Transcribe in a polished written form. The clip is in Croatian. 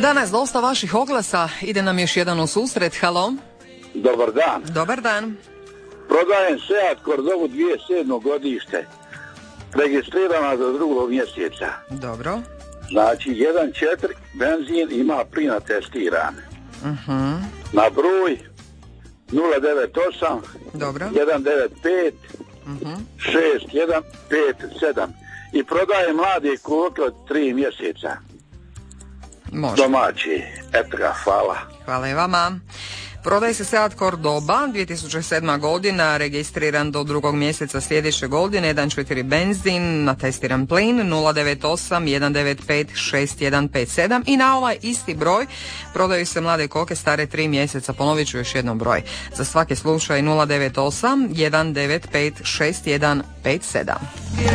Danas dosta vaših oglasa, ide nam još jedan u susret. Halo. Dobar dan. Dobar dan. Prodajem Seat Cordovu 2007. godište. Registrirana do 2. mjeseca. Dobro. Znači 1.4 benzin, ima plina testiran. Na broj 098 Dobro. 195 6157. I prodajem mlade koke od 3 mjeseca. Može. Domaći. Eto ga, hvala. Hvala i vama. Prodaje se Seat Cordoba, 2007. godina, registriran do 2. mjeseca sljedeće godine, 1.4 benzin, na testiran plin, 098 195 6157 i na ovaj isti broj prodaju se mlade koke stare 3 mjeseca. Ponovit ću još jednom broj. Za svaki slučaj 098 195 6157.